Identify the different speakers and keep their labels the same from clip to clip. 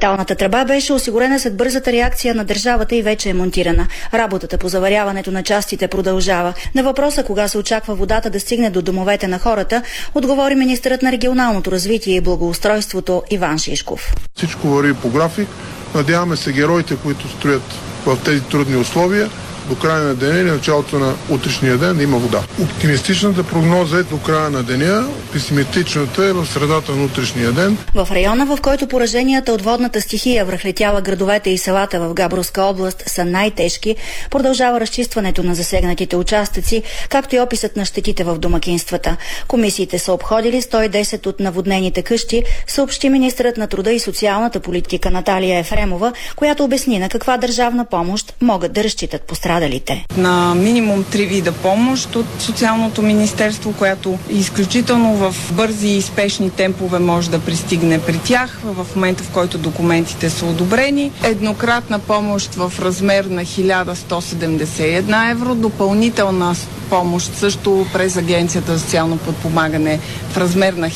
Speaker 1: Металната тръба беше осигурена след бързата реакция на държавата и вече е монтирана. Работата по заваряването на частите продължава. На въпроса кога се очаква водата да стигне до домовете на хората, отговори министърът на регионалното развитие и благоустройството Иван Шишков.
Speaker 2: Всичко върви по график. Надяваме се героите, които строят в тези трудни условия, до края на деня или началото на утрешния ден да има вода. Оптимистичната прогноза е до края на деня, песимистичната е в средата на утрешния ден.
Speaker 1: В района, в който пораженията от водната стихия връхлетяла градовете и селата в Габровска област са най-тежки, продължава разчистването на засегнатите участъци, както и описът на щетите в домакинствата. Комисиите са обходили 110 от наводнените къщи, съобщи министърът на труда и социалната политика Наталия Ефремова, която обясни на каква държавна помощ могат да разчитат пострадалите.
Speaker 3: На минимум 3 вида помощ от Социалното министерство, която изключително в бързи и спешни темпове може да пристигне при тях в момента, в който документите са одобрени. Еднократна помощ в размер на 1171 евро, допълнителна помощ също през Агенцията за социално подпомагане в размер на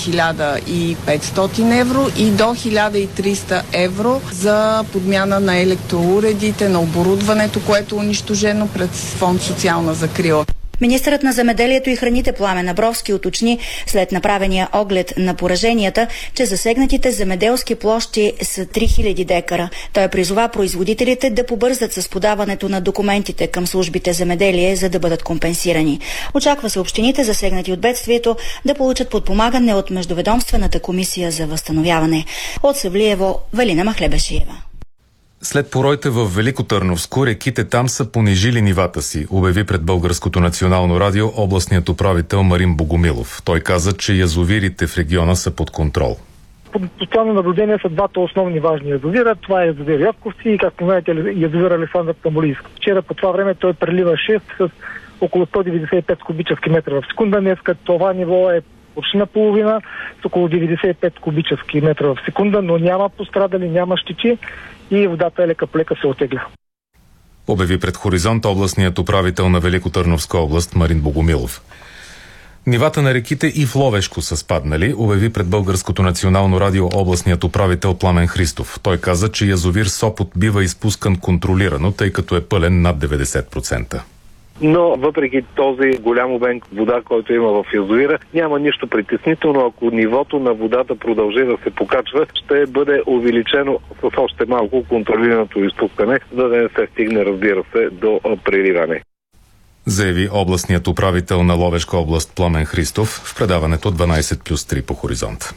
Speaker 3: 1500 евро и до 1300 евро за подмяна на електроуредите, на оборудването, което е унищожено пред фонд социална закрила.
Speaker 1: Министърът на земеделието и храните Пламен Абровски уточни след направения оглед на пораженията, че засегнатите земеделски площи са 3000 декара. Той призова производителите да побързат с подаването на документите към службите земеделие, за да бъдат компенсирани. Очаква се общините, засегнати от бедствието, да получат подпомагане от Междуведомствената комисия за възстановяване. От Севлиево, Велина Махлебешиева.
Speaker 4: След поройте в Великотърновско, реките там са понижили нивата си, обяви пред Българското национално радио областният управител Марин Богомилов. Той каза, че язовирите в региона са под контрол.
Speaker 5: Под постоянно наблюдение са двата основни важни язовира. Това е язовир Ятковци и, както знаете, язовир Александър Тамолийски. Вчера по това време той преливаше с около 195 кубически метра в секунда. Днеска това ниво е почти наполовина, с около 95 кубически метра в секунда, но няма пострадали, няма щети и водата лека по лека се отегля.
Speaker 4: Обяви пред Хоризонт областният управител на Великотърновска област Марин Богомилов. Нивата на реките и в Ловешко са спаднали, обяви пред Българското национално радио областният управител Пламен Христов. Той каза, че язовир Сопот бива изпускан контролирано, тъй като е пълен над 90%.
Speaker 6: Но въпреки този голям обем вода, който има в язовира, няма нищо притеснително. Ако нивото на водата продължи да се покачва, ще бъде увеличено с още малко контролираното изпускане, за да не се стигне, разбира се, до преливане.
Speaker 4: Заяви областният управител на Ловешка област Пламен Христов в предаването 12+3 по Хоризонт.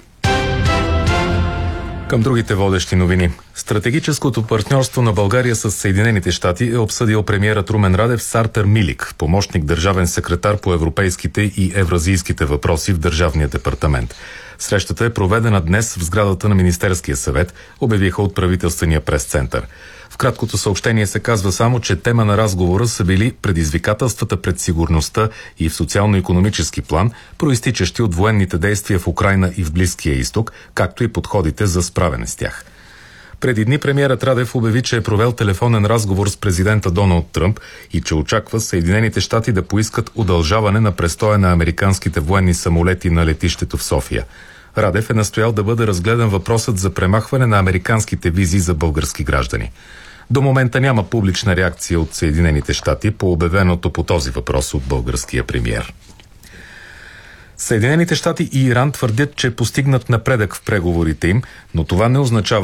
Speaker 4: Към другите водещи новини. Стратегическото партньорство на България с Съединените щати е обсъдил премиерът Румен Радев с Артер Милик, помощник държавен секретар по европейските и евразийските въпроси в Държавния департамент. Срещата е проведена днес в сградата на Министерския съвет, обявиха от правителствения прес-център. В краткото съобщение се казва само, че тема на разговора са били предизвикателствата пред сигурността и в социално-икономически план, проистичащи от военните действия в Украйна и в Близкия изток, както и подходите за справяне с тях. Преди дни премиерът Радев обяви, че е провел телефонен разговор с президента Доналд Тръмп и че очаква Съединените щати да поискат удължаване на престоя на американските военни самолети на летището в София. Радев е настоял да бъде разгледан въпросът за премахване на американските визи за български граждани. До момента няма публична реакция от Съединените щати по обявеното по този въпрос от българския премиер. Съединените щати и Иран твърдят, че постигнат напредък в преговорите им, но това не означава